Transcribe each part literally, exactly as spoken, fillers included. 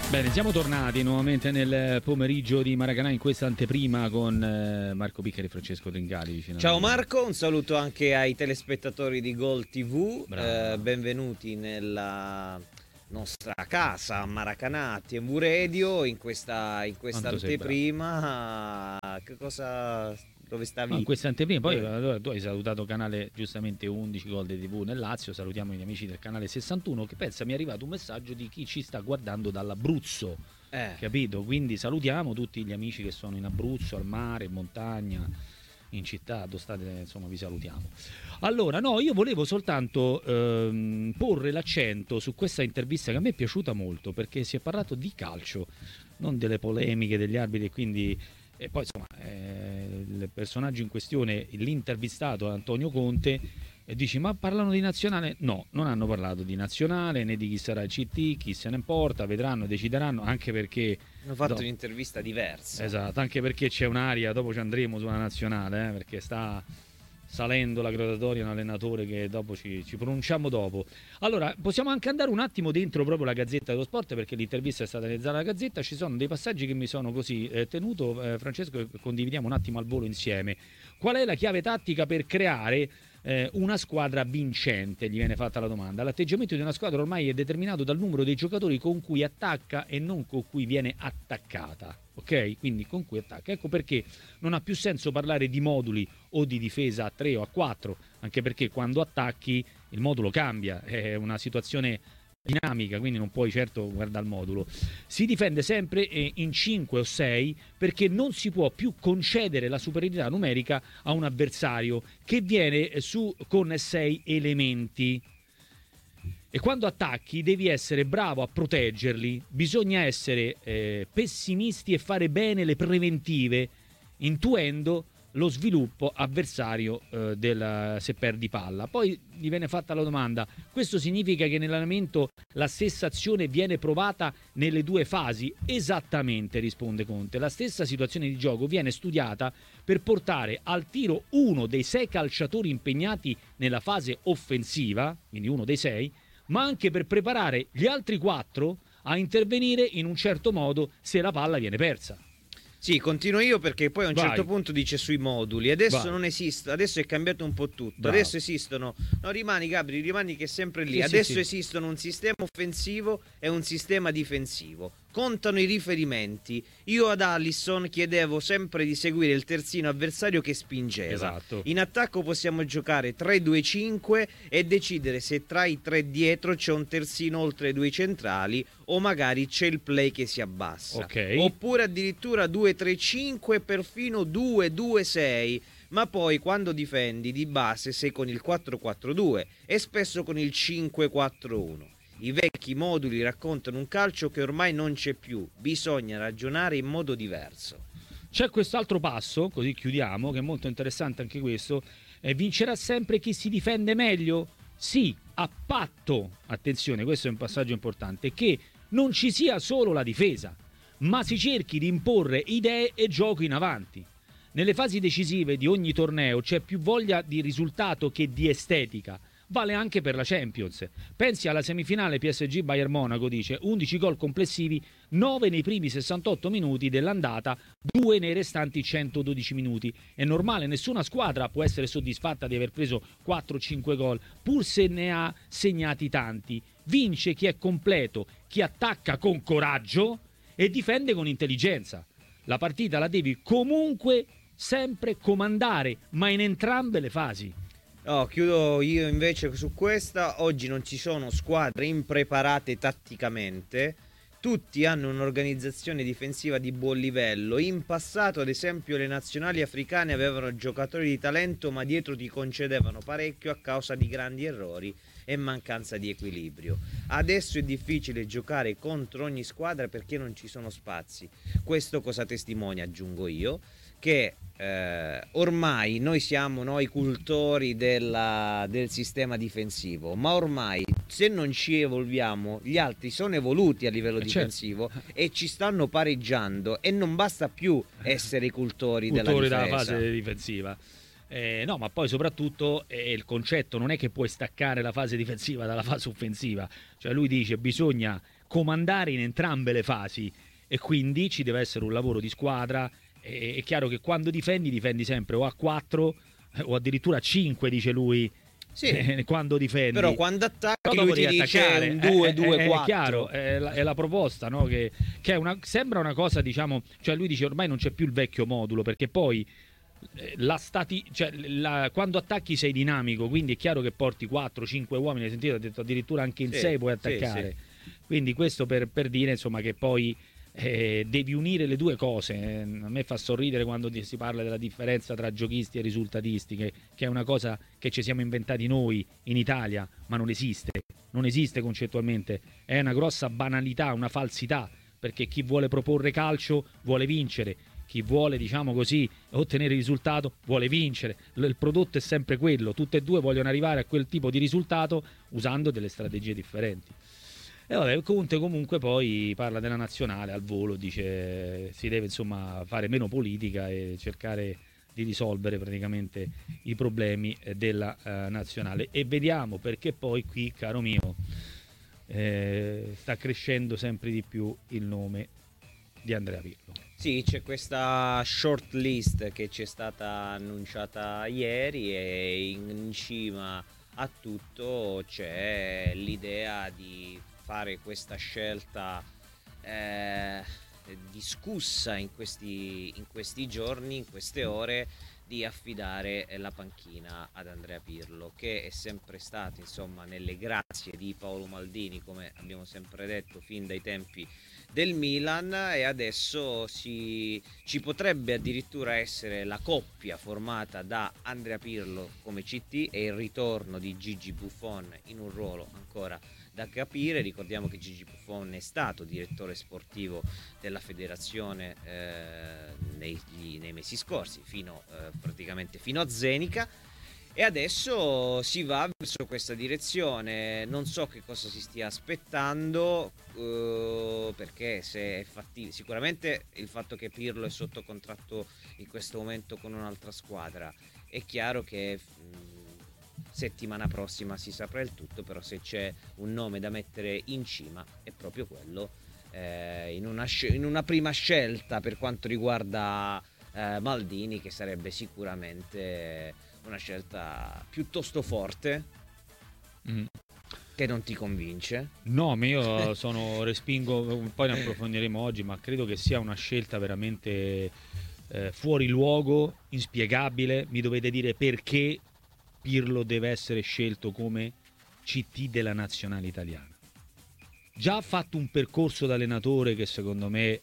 Bene, siamo tornati nuovamente nel pomeriggio di Maracanã in questa anteprima con eh, Marco Piccari e Francesco Tringali. Vicino Ciao Marco, un saluto anche ai telespettatori di Gol tivù, eh, benvenuti nella nostra casa Maracanã T V Radio in questa, in questa anteprima. Che cosa... Dove stavi? No, in questa anteprima, poi allora, tu hai salutato canale giustamente undici Gol di tivù nel Lazio, salutiamo gli amici del canale sessantuno che pensa mi è arrivato un messaggio di chi ci sta guardando dall'Abruzzo, eh. capito? Quindi salutiamo tutti gli amici che sono in Abruzzo, al mare, in montagna, in città, dove state, insomma vi salutiamo. Allora, no, io volevo soltanto ehm, porre l'accento su questa intervista che a me è piaciuta molto perché si è parlato di calcio, non delle polemiche degli arbitri, quindi... E poi insomma eh, il personaggio in questione, l'intervistato Antonio Conte, e dici ma parlano di nazionale? No, non hanno parlato di nazionale né di chi sarà il C T, chi se ne importa, vedranno, decideranno, anche perché hanno fatto do... un'intervista diversa. Esatto, anche perché c'è un'aria, dopo ci andremo sulla nazionale, eh, perché sta salendo la graduatoria, un allenatore che dopo ci, ci pronunciamo dopo. Allora, possiamo anche andare un attimo dentro proprio la Gazzetta dello Sport, perché l'intervista è stata realizzata alla Gazzetta, ci sono dei passaggi che mi sono così eh, tenuto, eh, Francesco, condividiamo un attimo al volo insieme. Qual è la chiave tattica per creare eh, una squadra vincente? Gli viene fatta la domanda. L'atteggiamento di una squadra ormai è determinato dal numero dei giocatori con cui attacca e non con cui viene attaccata. Ok? Quindi con cui attacca. Ecco perché non ha più senso parlare di moduli o di difesa a tre o a quattro, anche perché quando attacchi il modulo cambia, è una situazione dinamica, quindi non puoi certo guardare il modulo. Si difende sempre in cinque o sei perché non si può più concedere la superiorità numerica a un avversario che viene su con sei elementi. E quando attacchi devi essere bravo a proteggerli, bisogna essere eh, pessimisti e fare bene le preventive, intuendo lo sviluppo avversario eh, del, se perdi palla. Poi gli viene fatta la domanda: questo significa che nell'allenamento la stessa azione viene provata nelle due fasi? Esattamente, risponde Conte. La stessa situazione di gioco viene studiata per portare al tiro uno dei sei calciatori impegnati nella fase offensiva, quindi uno dei sei, ma anche per preparare gli altri quattro a intervenire in un certo modo se la palla viene persa. Sì, continuo io perché poi a un Vai. certo punto dice sui moduli. Adesso Vai. non esiste, adesso è cambiato un po' tutto. Bravo. Adesso esistono, no rimani Gabri, rimani che è sempre lì. Sì, adesso sì, sì. esistono un sistema offensivo e un sistema difensivo. Contano i riferimenti. Io ad Alisson chiedevo sempre di seguire il terzino avversario che spingeva. Esatto. In attacco possiamo giocare tre due cinque e decidere se tra i tre dietro c'è un terzino oltre due centrali o magari c'è il play che si abbassa. Ok. Oppure addirittura due tre cinque, perfino due due sei. Ma poi quando difendi di base sei con il quattro quattro due e spesso con il cinque quattro uno. I vecchi moduli raccontano un calcio che ormai non c'è più, bisogna ragionare in modo diverso. C'è quest'altro passo, così chiudiamo, che è molto interessante anche questo. Eh, vincerà sempre chi si difende meglio? Sì, a patto, attenzione, questo è un passaggio importante, che non ci sia solo la difesa, ma si cerchi di imporre idee e gioco in avanti. Nelle fasi decisive di ogni torneo c'è più voglia di risultato che di estetica. Vale anche per la Champions. Pensi alla semifinale P S G Bayern Monaco, dice undici gol complessivi, nove nei primi sessantotto minuti dell'andata, due nei restanti centododici minuti. È normale, nessuna squadra può essere soddisfatta di aver preso quattro cinque gol, pur se ne ha segnati tanti. Vince chi è completo, chi attacca con coraggio e difende con intelligenza. La partita la devi comunque sempre comandare, ma in entrambe le fasi. No, chiudo io invece su questa. Oggi non ci sono squadre impreparate tatticamente, tutti hanno un'organizzazione difensiva di buon livello. In passato, ad esempio, le nazionali africane avevano giocatori di talento, ma dietro ti concedevano parecchio a causa di grandi errori e mancanza di equilibrio. Adesso è difficile giocare contro ogni squadra perché non ci sono spazi. Questo cosa testimonia, aggiungo io, che eh, ormai noi siamo noi cultori della, del sistema difensivo, ma ormai se non ci evolviamo gli altri sono evoluti a livello difensivo, certo, e ci stanno pareggiando e non basta più essere cultori, cultori della difesa. della fase difensiva. Eh, no, ma poi soprattutto eh, il concetto non è che puoi staccare la fase difensiva dalla fase offensiva, cioè lui dice bisogna comandare in entrambe le fasi e quindi ci deve essere un lavoro di squadra. E, è chiaro che quando difendi, difendi sempre o a quattro o addirittura a cinque, dice lui. Sì, eh, quando difendi, però quando attacchi però lui ti dice un due due quattro. È chiaro, è la, è la proposta, no? che, che è una, sembra una cosa, diciamo, cioè lui dice ormai non c'è più il vecchio modulo, perché poi eh, la stati, cioè, la, quando attacchi sei dinamico, quindi è chiaro che porti quattro cinque uomini, hai sentito, ha detto addirittura anche in Sì, sei puoi sì, attaccare, sì. quindi questo per, per dire insomma che poi Eh, devi unire le due cose. Eh, a me fa sorridere quando si parla della differenza tra giochisti e risultatisti, che, che è una cosa che ci siamo inventati noi in Italia, ma non esiste, non esiste concettualmente, è una grossa banalità, una falsità, perché chi vuole proporre calcio vuole vincere, chi vuole, diciamo così, ottenere risultato vuole vincere, L- il prodotto è sempre quello, tutte e due vogliono arrivare a quel tipo di risultato usando delle strategie differenti. E vabbè, Conte comunque poi parla della nazionale al volo, dice si deve insomma fare meno politica e cercare di risolvere praticamente i problemi della uh, nazionale. E vediamo perché poi qui, caro mio, eh, sta crescendo sempre di più il nome di Andrea Pirlo. Sì, c'è questa short list che ci è stata annunciata ieri e in cima a tutto c'è l'idea di fare questa scelta eh, discussa in questi, in questi giorni, in queste ore, di affidare la panchina ad Andrea Pirlo, che è sempre stato insomma nelle grazie di Paolo Maldini, come abbiamo sempre detto fin dai tempi del Milan, e adesso si, ci potrebbe addirittura essere la coppia formata da Andrea Pirlo come C T e il ritorno di Gigi Buffon in un ruolo ancora da capire. Ricordiamo che Gigi Buffon è stato direttore sportivo della federazione eh, nei, nei mesi scorsi, fino eh, praticamente fino a Zenica, e adesso si va verso questa direzione. Non so che cosa si stia aspettando, eh, perché se è fattibile, sicuramente il fatto che Pirlo è sotto contratto in questo momento con un'altra squadra, è chiaro che mh, settimana prossima si saprà il tutto, però se c'è un nome da mettere in cima è proprio quello, eh, in, una sc- in una prima scelta per quanto riguarda eh, Maldini, che sarebbe sicuramente una scelta piuttosto forte. Mm. Che non ti convince? No, ma io sono respingo, poi ne approfondiremo oggi, ma credo che sia una scelta veramente eh, fuori luogo, inspiegabile. Mi dovete dire perché Pirlo deve essere scelto come C T della nazionale italiana. Già ha fatto un percorso da allenatore che secondo me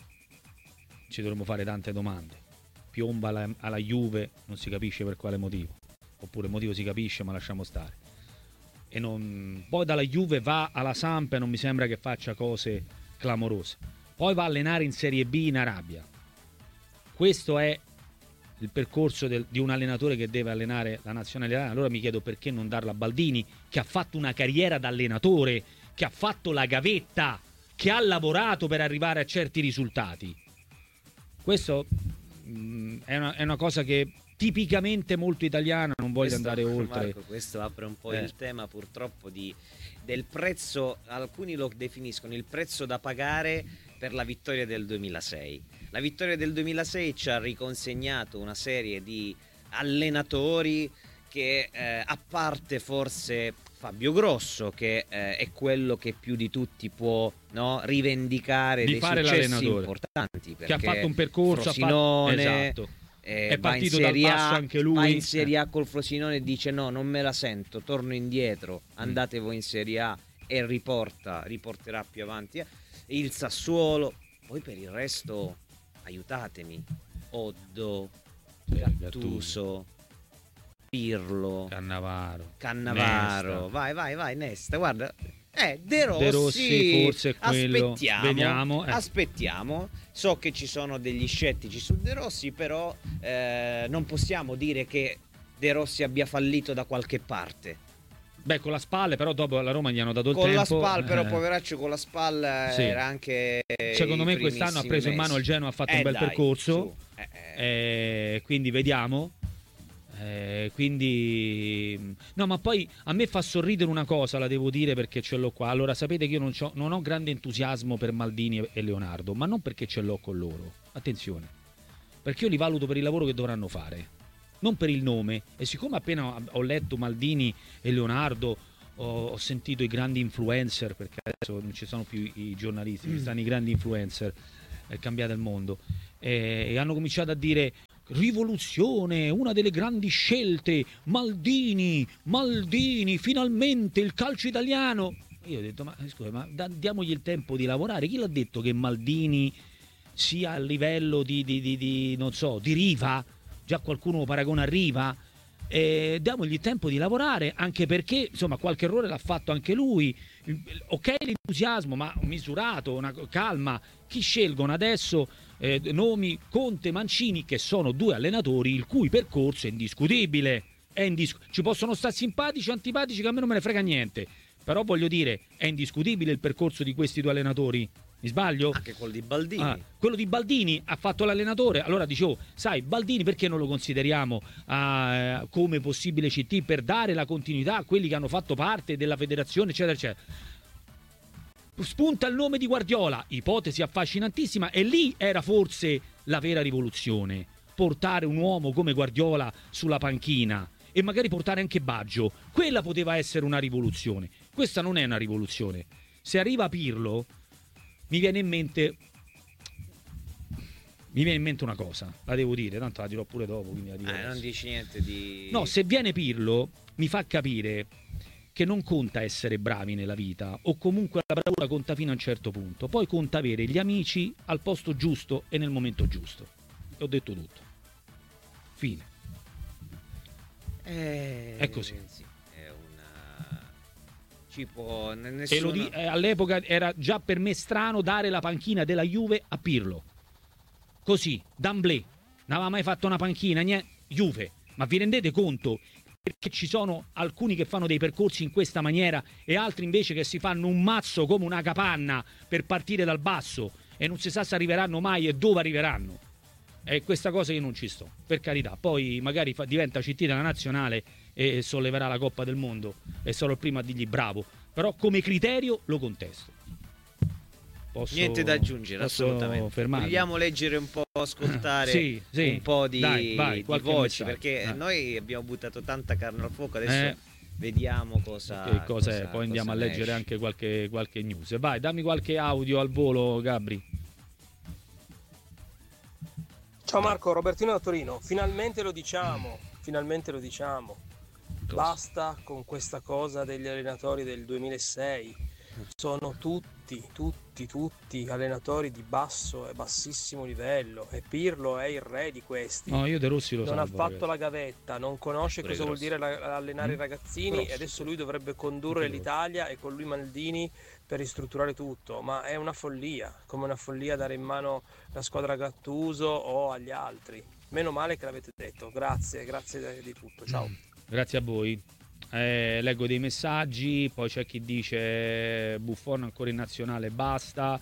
ci dovremmo fare tante domande. Piomba alla, alla Juve, non si capisce per quale motivo, oppure il motivo si capisce ma lasciamo stare. E non... Poi dalla Juve va alla Samp e non mi sembra che faccia cose clamorose. Poi va a allenare in Serie B in Arabia. Questo è il percorso del, di un allenatore che deve allenare la nazionale italiana. Allora mi chiedo perché non darla a Baldini, che ha fatto una carriera da allenatore, che ha fatto la gavetta, che ha lavorato per arrivare a certi risultati. Questo mh, è, una, è una cosa che tipicamente molto italiana, non voglio questo, andare oltre. Marco, questo apre un po' eh. il tema purtroppo di, del prezzo, alcuni lo definiscono il prezzo da pagare per la vittoria del duemilasei. La vittoria del duemilasei ci ha riconsegnato una serie di allenatori che, eh, a parte forse Fabio Grosso, che eh, è quello che più di tutti può, no, rivendicare di dei fare successi importanti, che ha fatto un percorso, Frosinone, ha fatto... esatto. Eh, è partito dal A, basso anche lui, va in Serie A col Frosinone e dice no, non me la sento, torno indietro, andate mm. voi in Serie A, e riporta, riporterà più avanti il Sassuolo. Poi per il resto aiutatemi: Oddo, Gattuso, Pirlo, Cannavaro, Cannavaro, Nesta. vai vai vai Nesta, guarda, eh, De Rossi, De Rossi forse è quello. Aspettiamo, Vediamo, eh. aspettiamo. So che ci sono degli scettici su De Rossi, però eh, non possiamo dire che De Rossi abbia fallito da qualche parte. Beh, con la spalla, però dopo alla Roma gli hanno dato il con tempo. Con la spalla, però eh. poveraccio con la spalla sì. era anche... Secondo me quest'anno ha preso in mano il Genoa, ha fatto eh un bel dai, percorso, eh, eh. Eh, quindi vediamo. Eh, quindi no, ma poi a me fa sorridere una cosa, la devo dire perché ce l'ho qua. Allora, sapete che io non, c'ho- non ho grande entusiasmo per Maldini e Leonardo, ma non perché ce l'ho con loro. Attenzione, perché io li valuto per il lavoro che dovranno fare, non per il nome. E siccome appena ho letto Maldini e Leonardo, ho, ho sentito i grandi influencer, perché adesso non ci sono più i giornalisti, ci stanno i grandi influencer, è cambiato il mondo, e, e hanno cominciato a dire rivoluzione, una delle grandi scelte, Maldini, Maldini, finalmente il calcio italiano. Io ho detto, ma scusa, ma da- diamogli il tempo di lavorare. Chi l'ha detto che Maldini sia a livello di, di, di, di, non so, di Riva? Già qualcuno lo paragona a Riva? Eh, diamogli il tempo di lavorare, anche perché insomma qualche errore l'ha fatto anche lui. Ok l'entusiasmo, ma misurato, una calma. Chi scelgono adesso? Eh, nomi Conte, Mancini, che sono due allenatori il cui percorso è indiscutibile. È indis- Ci possono stare simpatici o antipatici, che a me non me ne frega niente, però voglio dire, è indiscutibile il percorso di questi due allenatori. Mi sbaglio? Anche quello di Baldini. Ah, quello di Baldini ha fatto l'allenatore. Allora dicevo, sai, Baldini perché non lo consideriamo uh, come possibile C T per dare la continuità a quelli che hanno fatto parte della federazione, eccetera, eccetera. Spunta il nome di Guardiola, ipotesi affascinantissima, e lì era forse la vera rivoluzione. Portare un uomo come Guardiola sulla panchina e magari portare anche Baggio. Quella poteva essere una rivoluzione. Questa non è una rivoluzione. Se arriva Pirlo, mi viene in mente mi viene in mente una cosa, la devo dire, tanto la dirò pure dopo, quindi la dirò Eh, non dici niente di... No, se viene Pirlo mi fa capire che non conta essere bravi nella vita, o comunque la bravura conta fino a un certo punto, poi conta avere gli amici al posto giusto e nel momento giusto. E ho detto tutto. Fine. Eh, È così. Sì, è una... Ci può... Nessuno... E lo di- eh, all'epoca era già per me strano dare la panchina della Juve a Pirlo. Così, d'amblè. Non aveva mai fatto una panchina, niente. Juve. Ma vi rendete conto? Perché ci sono alcuni che fanno dei percorsi in questa maniera e altri invece che si fanno un mazzo come una capanna per partire dal basso e non si sa se arriveranno mai e dove arriveranno. È questa cosa io non ci sto, per carità. Poi magari fa, diventa C T della nazionale e solleverà la Coppa del Mondo e sarò il primo a dirgli bravo, però come criterio lo contesto. Posso, Niente da aggiungere, posso assolutamente. fermarmi. Vogliamo leggere un po', ascoltare sì, sì. un po' di, Dai, vai, di qualche voci, messaggio. perché Eh. noi abbiamo buttato tanta carne al fuoco, adesso Eh. vediamo cosa, Che cos'è? cosa- Poi andiamo a cosa ne leggere esce. anche qualche, qualche news. Vai, dammi qualche audio al volo, Gabri. Ciao Marco, Robertino da Torino. Finalmente lo diciamo, finalmente lo diciamo. Basta con questa cosa degli allenatori del duemilasei. Sono tutti, tutti, tutti allenatori di basso e bassissimo livello e Pirlo è il re di questi. No, io De Rossi lo Non salvo, ha fatto ragazzi. la gavetta, non conosce Pure cosa vuol grossi. dire la- allenare Mm? i ragazzini Grossi, e adesso sì. lui dovrebbe condurre Anche grossi. l'Italia e con lui Maldini per ristrutturare tutto, ma è una follia, come una follia dare in mano la squadra a Gattuso o agli altri. Meno male che l'avete detto, grazie, grazie di tutto, ciao. Grazie a voi. Eh, leggo dei messaggi, poi c'è chi dice Buffon ancora in nazionale, basta.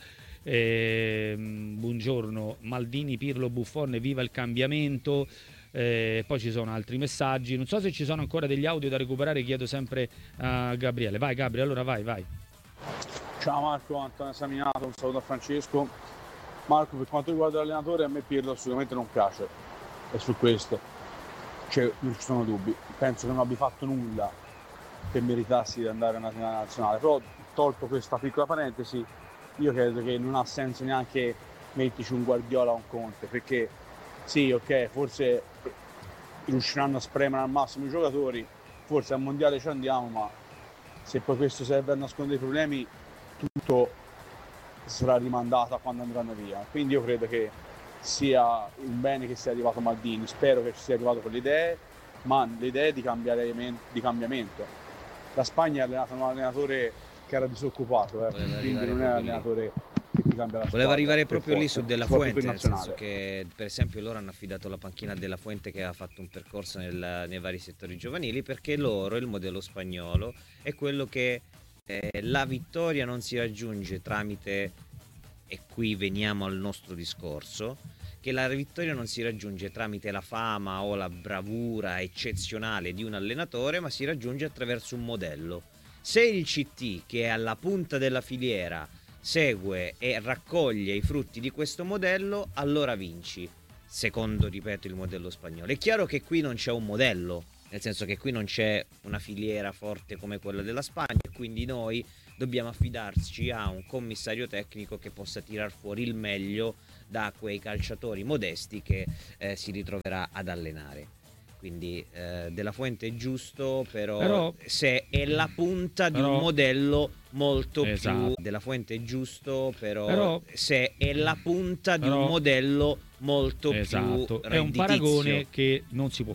Eh, buongiorno, Maldini, Pirlo, Buffon, viva il cambiamento. Eh, poi ci sono altri messaggi. Non so se ci sono ancora degli audio da recuperare, chiedo sempre a Gabriele. Vai Gabriele, allora vai, vai. Ciao Marco, Antonio Saminato, un saluto a Francesco. Marco, per quanto riguarda l'allenatore, a me Pirlo assolutamente non piace, e su questo cioè, non ci sono dubbi. Penso che non abbia fatto nulla per meritarsi di andare alla nazionale, però tolto questa piccola parentesi, io credo che non ha senso neanche metterci un Guardiola o un Conte, perché sì, ok, forse riusciranno a spremere al massimo i giocatori, forse al mondiale ci andiamo, ma se poi questo serve a nascondere i problemi, tutto sarà rimandato a quando andranno via. Quindi io credo che sia un bene che sia arrivato Maldini, spero che ci sia arrivato con le idee, ma le idee di, di cambiamento. La Spagna ha allenato un allenatore che era disoccupato, eh. Quindi non è un allenatore che ti cambia la squadra. Voleva arrivare proprio lì su Della Fuente, nel nazionale. senso che per esempio loro hanno affidato la panchina a Della Fuente, che ha fatto un percorso nel, nei vari settori giovanili, perché loro, il modello spagnolo, è quello che eh, la vittoria non si raggiunge tramite, e qui veniamo al nostro discorso, che la vittoria non si raggiunge tramite la fama o la bravura eccezionale di un allenatore, ma si raggiunge attraverso un modello. Se il C T, che è alla punta della filiera, segue e raccoglie i frutti di questo modello, allora vinci, secondo, ripeto, il modello spagnolo. È chiaro che qui non c'è un modello, nel senso che qui non c'è una filiera forte come quella della Spagna, quindi noi dobbiamo affidarci a un commissario tecnico che possa tirar fuori il meglio da quei calciatori modesti che eh, si ritroverà ad allenare. Quindi eh, De La Fuente è giusto, però, Però- se è la punta di però- un modello molto Esatto. più. De La Fuente è giusto, però, Però- se è la punta di però- un modello molto Esatto, più è un redditizio. paragone che non si può